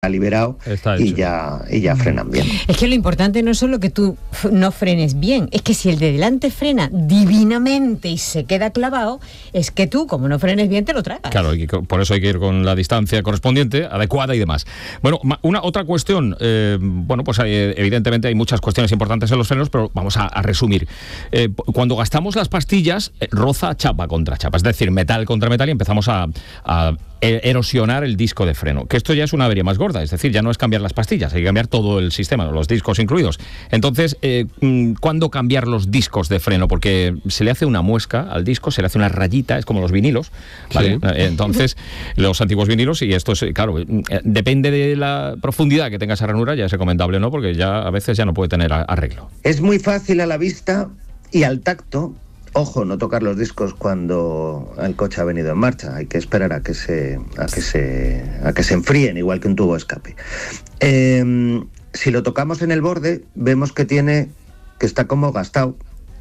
liberado y ya frenan bien. Es que lo importante no es solo que tú no frenes bien, es que si el de delante frena divinamente y se queda clavado, es que tú, como no frenes bien, te lo tragas. Claro, y por eso hay que ir con la distancia correspondiente, adecuada y demás. Bueno, otra cuestión, pues evidentemente hay muchas cuestiones importantes en los frenos, pero vamos a resumir. Cuando gastamos las pastillas, roza chapa contra chapa, es decir, metal contra metal, y empezamos a erosionar el disco de freno, que esto ya es una avería más gorda, es decir, ya no es cambiar las pastillas, hay que cambiar todo el sistema, los discos incluidos. Entonces, ¿cuándo cambiar los discos de freno? Porque se le hace una muesca al disco, se le hace una rayita, es como los vinilos, ¿vale? Sí. Entonces, los antiguos vinilos, y esto es, claro, depende de la profundidad que tenga esa ranura, ya es recomendable, ¿no? Porque ya a veces ya no puede tener arreglo. Es muy fácil a la vista y al tacto. Ojo, no tocar los discos cuando el coche ha venido en marcha. Hay que esperar a que se enfríen, igual que un tubo de escape. Si lo tocamos en el borde, vemos que está como gastado.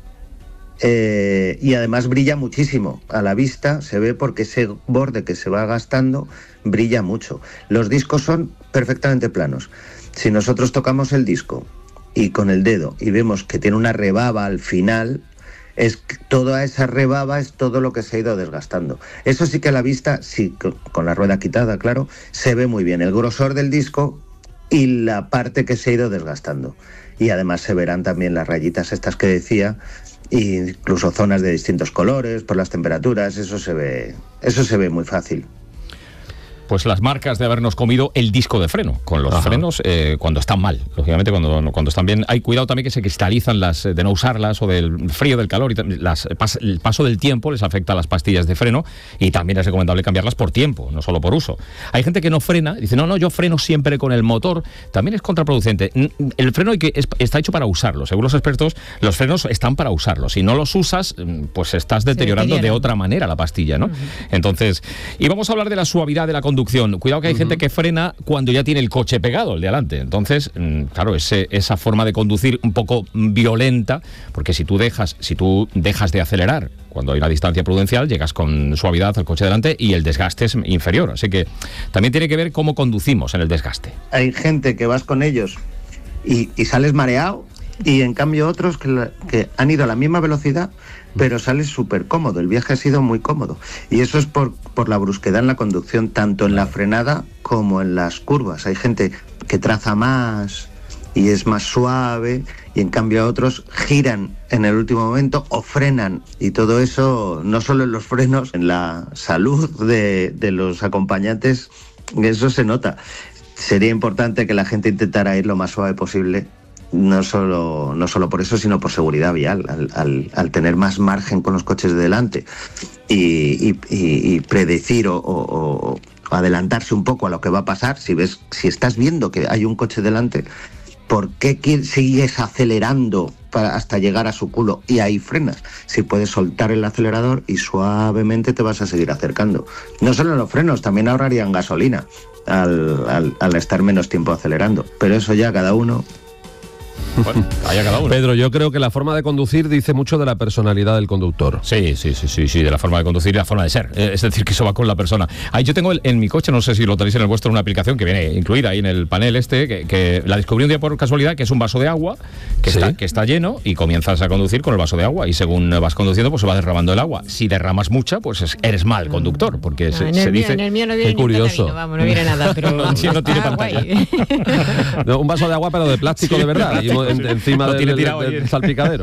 Y además brilla muchísimo. A la vista se ve porque ese borde que se va gastando brilla mucho. Los discos son perfectamente planos. Si nosotros tocamos el disco y con el dedo y vemos que tiene una rebaba al final, toda esa rebaba es todo lo que se ha ido desgastando. Eso sí que a la vista, sí, con la rueda quitada, claro, se ve muy bien el grosor del disco y la parte que se ha ido desgastando. Y además se verán también las rayitas estas que decía, incluso zonas de distintos colores por las temperaturas. Eso se ve muy fácil. Pues las marcas de habernos comido el disco de freno, con los frenos cuando están mal. Lógicamente cuando están bien, hay cuidado también que se cristalizan de no usarlas o del frío, del calor, y el paso del tiempo les afecta a las pastillas de freno, y también es recomendable cambiarlas por tiempo, no solo por uso. Hay gente que no frena, dice, no, yo freno siempre con el motor, también es contraproducente. El freno está hecho para usarlo, según los expertos, los frenos están para usarlos. Si no los usas, pues estás deteriorando de otra manera la pastilla, ¿no? Entonces, y vamos a hablar de la suavidad de la conducción. Cuidado que hay gente que frena cuando ya tiene el coche pegado, el de adelante. Entonces, claro, esa forma de conducir un poco violenta, porque si tú dejas de acelerar cuando hay una distancia prudencial, llegas con suavidad al coche de delante y el desgaste es inferior. Así que también tiene que ver cómo conducimos en el desgaste. Hay gente que vas con ellos y sales mareado, y en cambio otros que han ido a la misma velocidad, pero sales súper cómodo. El viaje ha sido muy cómodo. Y eso es por la brusquedad en la conducción, tanto en la frenada como en las curvas. Hay gente que traza más y es más suave, y en cambio otros giran en el último momento o frenan. Y todo eso, no solo en los frenos, en la salud de los acompañantes, eso se nota. Sería importante que la gente intentara ir lo más suave posible. No solo por eso, sino por seguridad vial, al tener más margen con los coches de delante y predecir o adelantarse un poco a lo que va a pasar. Si estás viendo que hay un coche delante, ¿por qué sigues acelerando hasta llegar a su culo y ahí frenas? Si puedes soltar el acelerador y suavemente te vas a seguir acercando. No solo los frenos, también ahorrarían gasolina al estar menos tiempo acelerando, pero eso ya cada uno. Bueno, haya cada uno. Pedro, yo creo que la forma de conducir dice mucho de la personalidad del conductor. Sí, de la forma de conducir y la forma de ser. Es decir, que eso va con la persona. Ahí yo tengo en mi coche, no sé si lo tenéis en el vuestro, una aplicación que viene incluida ahí en el panel que la descubrí un día por casualidad, que es un vaso de agua que está lleno, y comienzas a conducir con el vaso de agua, y según vas conduciendo pues se va derramando el agua. Si derramas mucha, pues eres mal conductor, porque se dice... En el mío no viene curioso. Vino, vamos, no viene nada, pero... no tiene pantalla. No, un vaso de agua pero de plástico, de verdad. Encima del salpicadero.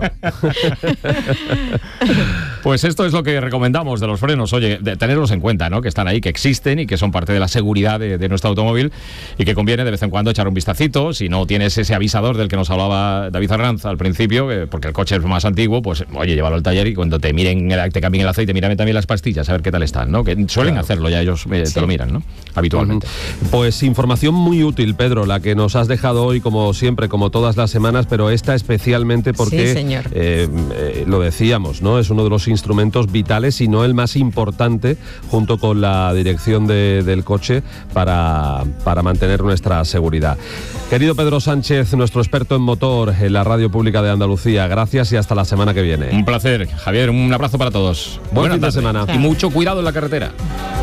Pues esto es lo que recomendamos de los frenos. Oye, de tenerlos en cuenta, ¿no? Que están ahí, que existen y que son parte de la seguridad de nuestro automóvil, y que conviene de vez en cuando echar un vistacito. Si no tienes ese avisador del que nos hablaba David Arranz al principio, porque el coche es más antiguo, pues oye, llévalo al taller y cuando te cambien el aceite, mírame también las pastillas, a ver qué tal están, ¿no? Que suelen hacerlo ya, ellos te lo miran, ¿no? Habitualmente. Pues información muy útil, Pedro, la que nos has dejado hoy, como siempre, como todas las semanas, pero esta especialmente porque, lo decíamos, ¿no? Es uno de los instrumentos vitales, y no el más importante, junto con la dirección del coche, para mantener nuestra seguridad. Querido Pedro Sánchez, nuestro experto en motor en la Radio Pública de Andalucía, gracias y hasta la semana que viene. Un placer, Javier, un abrazo para todos. Buen fin de semana. Y mucho cuidado en la carretera.